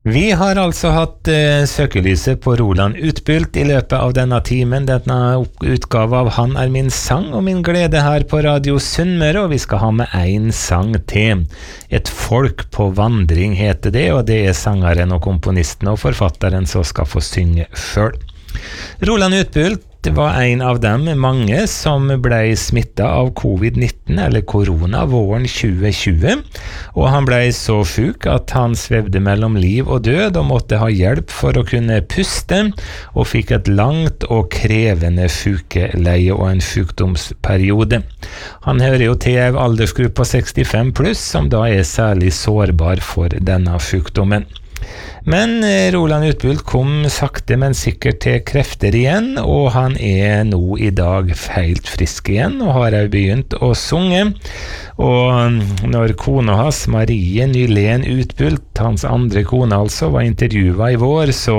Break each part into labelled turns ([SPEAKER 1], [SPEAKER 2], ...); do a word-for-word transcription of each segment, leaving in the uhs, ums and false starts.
[SPEAKER 1] Vi har altså hatt eh, søkelyset på Roland Utbult i løpet av denne timen. Denne utgave av Han er min sang og min glede her på Radio Sunnmøre, og vi skal ha med en sang til. Et folk på vandring heter det, og det er sangeren og komponisten og forfatteren som skal få synge selv. Roland Utbult Det var en av dem mange som ble smittet av covid nitten eller korona våren tjue tjue, og han ble så syk at han svevde mellom liv og død og måtte ha hjelp for å kunne puste, og fikk et langt og krevende sykeleie og en sykdomsperiode. Han hører jo til en aldersgruppe sekstifem pluss, som da er særlig sårbar for denne sykdommen. Men Roland Utbult kom sakte, men sikkert til krefter igjen, og han er nå i dag helt frisk igjen, og har jo begynt å sunge. Og når kona hans, Marie Nylén Utbult, hans andre kone altså, var intervjuet i vår, så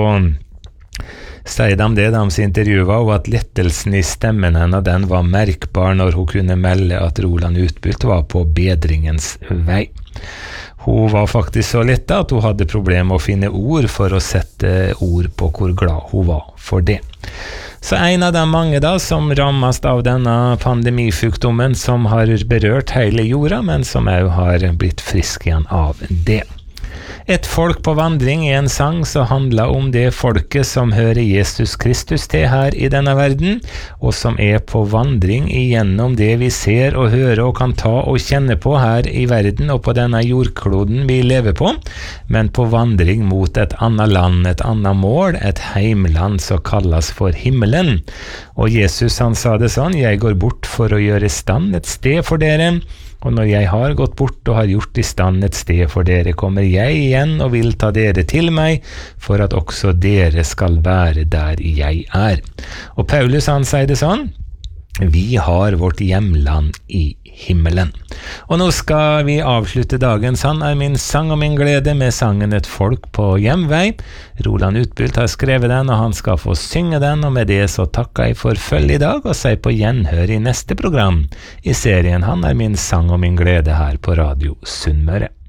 [SPEAKER 1] sier de det de intervjuet, og at lettelsen i stemmen henne, den var merkbar når hun kunne melde at Roland Utbult var på bedringens vei. Hun var faktisk så lett at hun hadde problemer med å finne ord for å sette ord på hvor glad hun var for det. Så en av de mange da som rammes av denne pandemisykdommen som har berørt hele jorda, men som også har blitt frisk igjen av det. Et folk på vandring er en sang som handler om det folket som hører Jesus Kristus til her i denne verden, og som er på vandring igjennom det vi ser og hører og kan ta og kjenne på her i verden og på denne jordkloden vi lever på, men på vandring mot et annet land, et annet mål, et heimland som kalles for himmelen. Og Jesus han sa det sånn: «Jeg går bort for å gjøre stand et sted for dere, og når jeg har gått bort og har gjort i stand et sted for dere, kommer jeg igjen og vil ta dere til meg, for at også dere skal være der jeg er.» Og Paulus han sier det sånn: «Vi har vårt hjemland i himmelen.» Og nå skal vi avslutte dagens Han er min sang og min glede med sangen Et folk på hjemvei. Roland Utbult har skrevet den, og han skal få synge den, og med det så takker jeg for følge i dag, og sier på gjenhør i neste program i serien Han er min sang og min glede her på Radio Sunnmøre.